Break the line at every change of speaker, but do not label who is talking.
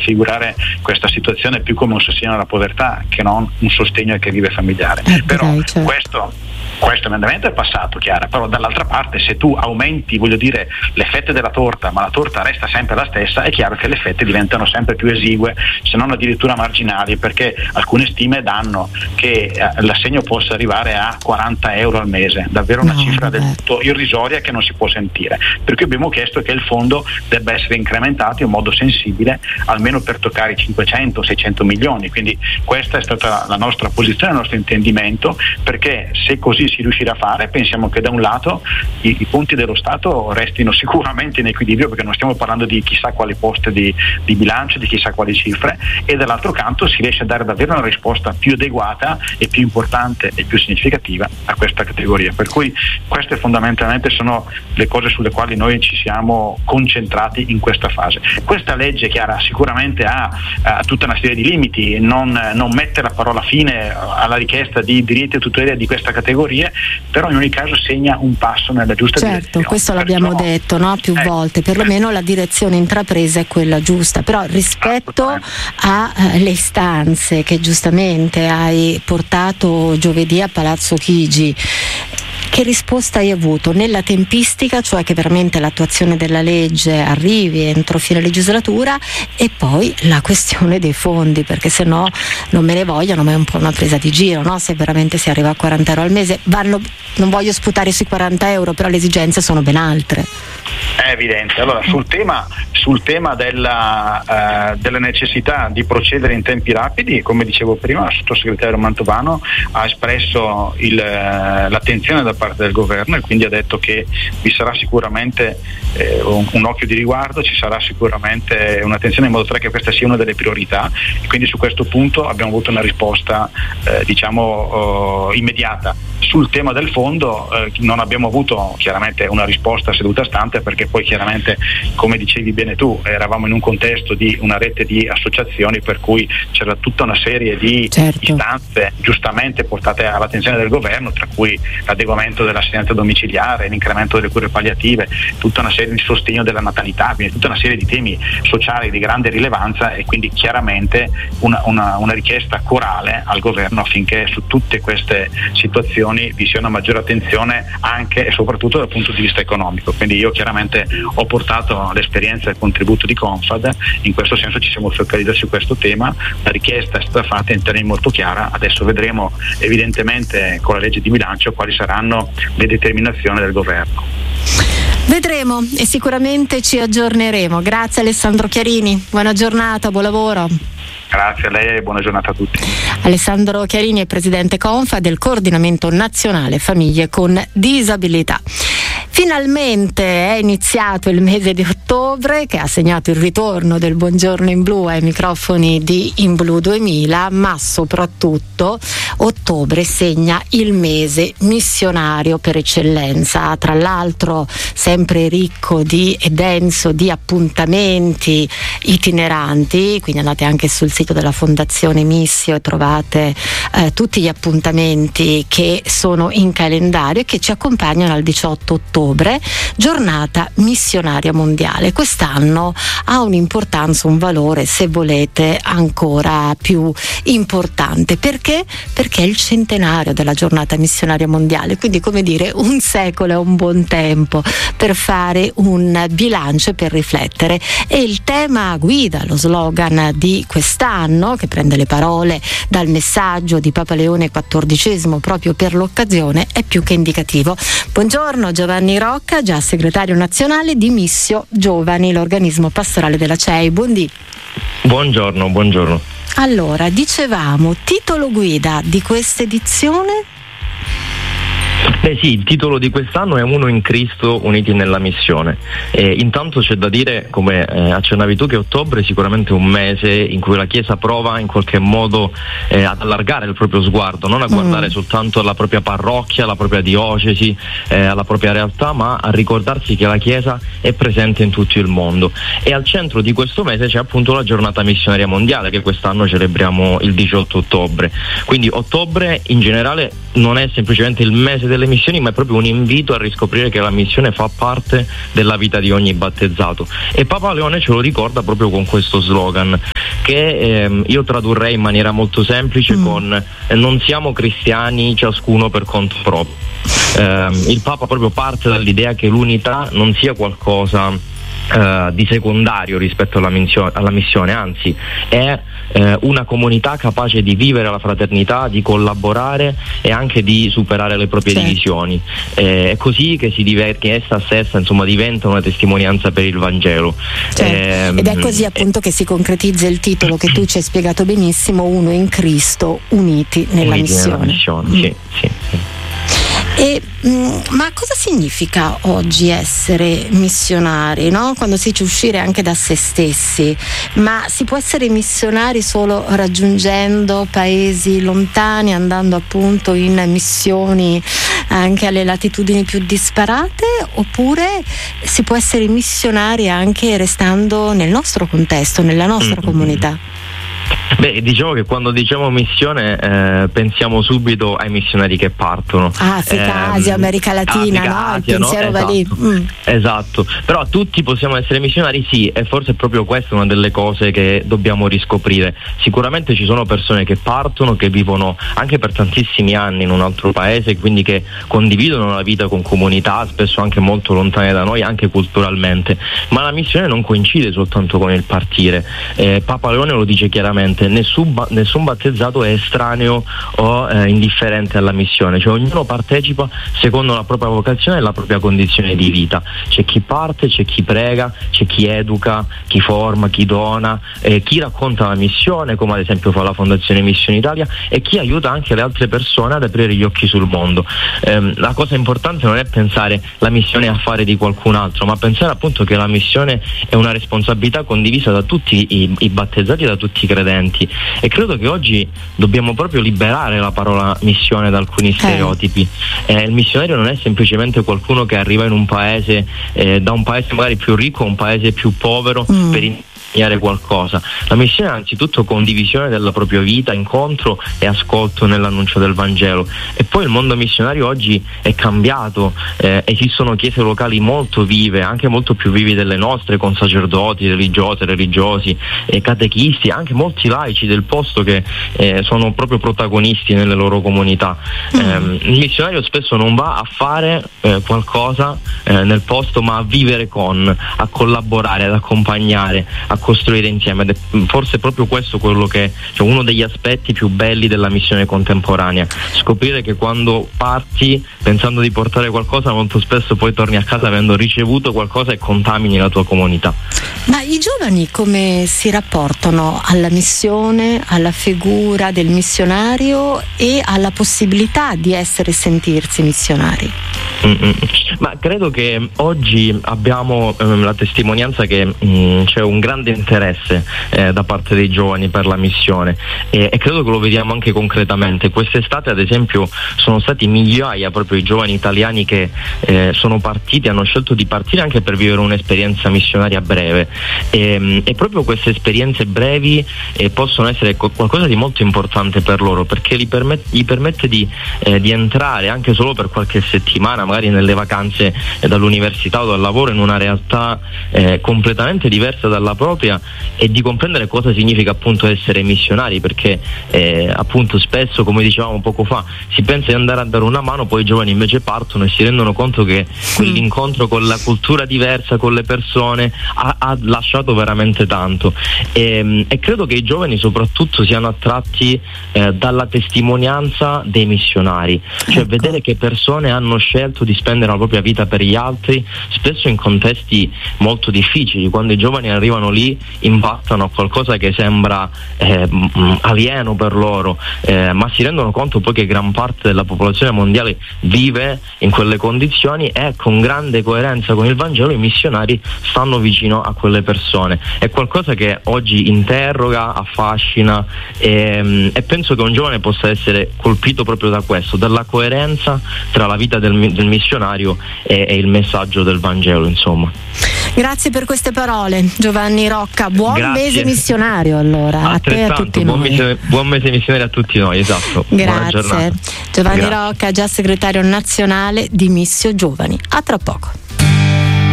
configurare questa situazione più come un sostegno alla povertà che non un sostegno al caregive familiare. Però certo. Questo emendamento è passato, Chiara, però dall'altra parte se tu aumenti, le fette della torta, ma la torta resta sempre la stessa, è chiaro che le fette diventano sempre più esigue, se non addirittura marginali, perché alcune stime danno che l'assegno possa arrivare a 40 euro al mese, davvero una cifra del tutto irrisoria che non si può sentire. Per cui abbiamo chiesto che il fondo debba essere incrementato in modo sensibile, almeno per toccare i 500-600 milioni, quindi questa è stata la nostra posizione, il nostro intendimento, perché se così si riuscirà a fare, pensiamo che da un lato i conti dello Stato restino sicuramente in equilibrio, perché non stiamo parlando di chissà quali poste di bilancio, di chissà quali cifre, e dall'altro canto si riesce a dare davvero una risposta più adeguata e più importante e più significativa a questa categoria. Per cui queste fondamentalmente sono le cose sulle quali noi ci siamo concentrati in questa fase. Questa legge, Chiara, sicuramente ha tutta una serie di limiti, non mette la parola fine alla richiesta di diritti e tutela di questa categoria, però in ogni caso segna un passo nella giusta direzione.
Certo, questo l'abbiamo detto, no? Più volte, perlomeno la direzione intrapresa è quella giusta, però rispetto alle istanze che giustamente hai portato giovedì a Palazzo Chigi, che risposta hai avuto nella tempistica, cioè che veramente l'attuazione della legge arrivi entro fine legislatura, e poi la questione dei fondi, perché se no non me ne vogliono, ma è un po' una presa di giro, no? Se veramente si arriva a 40 euro al mese, non voglio sputare sui 40 euro, però le esigenze sono ben altre.
È evidente. Allora, sul tema della necessità di procedere in tempi rapidi, come dicevo prima, il sottosegretario Mantovano ha espresso l'attenzione da parte del governo, e quindi ha detto che vi sarà sicuramente un occhio di riguardo, ci sarà sicuramente un'attenzione in modo tale che questa sia una delle priorità, e quindi su questo punto abbiamo avuto una risposta immediata. Sul tema del fondo non abbiamo avuto chiaramente una risposta a seduta stante, perché poi chiaramente, come dicevi bene tu, eravamo in un contesto di una rete di associazioni, per cui c'era tutta una serie di istanze giustamente portate all'attenzione del governo, tra cui l'adeguamento dell'assistenza domiciliare, l'incremento delle cure palliative, tutta una serie di sostegno della natalità, quindi tutta una serie di temi sociali di grande rilevanza, e quindi chiaramente una richiesta corale al governo affinché su tutte queste situazioni vi sia una maggiore attenzione anche e soprattutto dal punto di vista economico. Quindi io chiaramente ho portato l'esperienza e il contributo di Confad, in questo senso ci siamo focalizzati su questo tema, la richiesta è stata fatta in termini molto chiara, adesso vedremo evidentemente con la legge di bilancio quali saranno le determinazioni del governo.
Vedremo e sicuramente ci aggiorneremo. Grazie Alessandro Chiarini, buona giornata, buon lavoro.
Grazie a lei e buona giornata a tutti.
Alessandro Chiarini è presidente Confad del Coordinamento Nazionale Famiglie con Disabilità. Finalmente è iniziato il mese di ottobre, che ha segnato il ritorno del Buongiorno in Blu ai microfoni di In Blu 2000, ma soprattutto ottobre segna il mese missionario per eccellenza, tra l'altro sempre ricco e denso di appuntamenti itineranti, quindi andate anche sul sito della Fondazione Missio e trovate tutti gli appuntamenti che sono in calendario e che ci accompagnano al 18 ottobre, giornata missionaria mondiale. Quest'anno ha un'importanza, un valore, se volete, ancora più importante. Perché? Perché è il centenario della giornata missionaria mondiale, quindi come dire un secolo è un buon tempo per fare un bilancio e per riflettere. E il tema guida, lo slogan di quest'anno, che prende le parole dal messaggio di Papa Leone XIV proprio per l'occasione, è più che indicativo. Buongiorno Giovanni Rocca, già segretario nazionale di Missio Giovani, l'organismo pastorale della CEI.
Buongiorno.
Allora, dicevamo, titolo guida di questa edizione?
Sì, il titolo di quest'anno è Uno in Cristo, uniti nella missione. Intanto c'è da dire, come accennavi tu, che ottobre è sicuramente un mese in cui la Chiesa prova in qualche modo ad allargare il proprio sguardo, non a guardare soltanto alla propria parrocchia, alla propria diocesi, alla propria realtà, ma a ricordarsi che la Chiesa è presente in tutto il mondo. E al centro di questo mese c'è appunto la giornata missionaria mondiale, che quest'anno celebriamo il 18 ottobre. Quindi ottobre in generale non è semplicemente il mese delle missioni, ma è proprio un invito a riscoprire che la missione fa parte della vita di ogni battezzato. E Papa Leone ce lo ricorda proprio con questo slogan che io tradurrei in maniera molto semplice con non siamo cristiani ciascuno per conto proprio. Il Papa proprio parte dall'idea che l'unità non sia qualcosa di secondario rispetto alla missione, anzi è una comunità capace di vivere la fraternità, di collaborare e anche di superare le proprie divisioni. È così che essa stessa insomma diventa una testimonianza per il Vangelo.
Ed è così appunto che si concretizza il titolo che tu ci hai spiegato benissimo: uno in Cristo, uniti nella missione.
Sì.
Ma cosa significa oggi essere missionari, no? Quando si dice uscire anche da se stessi, ma si può essere missionari solo raggiungendo paesi lontani, andando appunto in missioni anche alle latitudini più disparate, oppure si può essere missionari anche restando nel nostro contesto, nella nostra comunità?
Beh, diciamo che quando diciamo missione pensiamo subito ai missionari che partono.
Africa, Asia, America Latina,
Africa,
Asia, il pensiero va lì.
Esatto, però tutti possiamo essere missionari, sì, e forse è proprio questa una delle cose che dobbiamo riscoprire. Sicuramente ci sono persone che partono, che vivono anche per tantissimi anni in un altro paese, quindi che condividono la vita con comunità spesso anche molto lontane da noi, anche culturalmente, ma la missione non coincide soltanto con il partire. Papa Leone lo dice chiaramente: nessun battezzato è estraneo o indifferente alla missione, cioè ognuno partecipa secondo la propria vocazione e la propria condizione di vita. C'è chi parte, c'è chi prega, c'è chi educa, chi forma, chi dona, chi racconta la missione, come ad esempio fa la Fondazione Missione Italia, e chi aiuta anche le altre persone ad aprire gli occhi sul mondo. La cosa importante non è pensare la missione è affare di qualcun altro, ma pensare appunto che la missione è una responsabilità condivisa da tutti i battezzati e da tutti i credenti. E credo che oggi dobbiamo proprio liberare la parola missione da alcuni stereotipi. Il missionario non è semplicemente qualcuno che arriva in un paese, da un paese magari più ricco a un paese più povero per insegnare qualcosa. La missione è anzitutto condivisione della propria vita, incontro e ascolto nell'annuncio del Vangelo. E poi il mondo missionario oggi è cambiato, esistono chiese locali molto vive, anche molto più vive delle nostre, con sacerdoti, religiosi, catechisti, anche molti laici del posto che sono proprio protagonisti nelle loro comunità. Il missionario spesso non va a fare qualcosa nel posto, ma a vivere a collaborare, ad accompagnare, a costruire insieme, ed è forse proprio questo quello che, cioè, uno degli aspetti più belli della missione contemporanea: scoprire che quando parti pensando di portare qualcosa, molto spesso poi torni a casa avendo ricevuto qualcosa e contamini la tua comunità.
Ma i giovani come si rapportano alla missione, alla figura del missionario e alla possibilità di essere e sentirsi missionari?
Ma credo che oggi abbiamo la testimonianza che c'è un grande interesse da parte dei giovani per la missione, e credo che lo vediamo anche concretamente. Quest'estate ad esempio sono stati migliaia proprio i giovani italiani che sono partiti, hanno scelto di partire anche per vivere un'esperienza missionaria breve, e proprio queste esperienze brevi possono essere qualcosa di molto importante per loro, perché gli permette di entrare anche solo per qualche settimana, magari nelle vacanze dall'università o dal lavoro, in una realtà completamente diversa dalla propria, e di comprendere cosa significa appunto essere missionari, perché appunto spesso, come dicevamo poco fa, si pensa di andare a dare una mano, poi i giovani invece partono e si rendono conto che quell'incontro con la cultura diversa, con le persone, ha lasciato veramente tanto, e credo che i giovani soprattutto siano attratti dalla testimonianza dei missionari, cioè vedere che persone hanno scelto di spendere la propria vita per gli altri, spesso in contesti molto difficili. Quando i giovani arrivano lì impattano a qualcosa che sembra alieno per loro, ma si rendono conto poi che gran parte della popolazione mondiale vive in quelle condizioni, e con grande coerenza con il Vangelo i missionari stanno vicino a quelle persone. È qualcosa che oggi interroga, affascina, e penso che un giovane possa essere colpito proprio da questo, dalla coerenza tra la vita del missionario e il messaggio del Vangelo, insomma.
Grazie per queste parole, Giovanni Rocca. Buon mese missionario allora a te e a tutti noi.
Buon mese missionario a tutti noi, esatto.
Grazie. Giovanni Rocca, già segretario nazionale di Missio Giovani. A tra poco.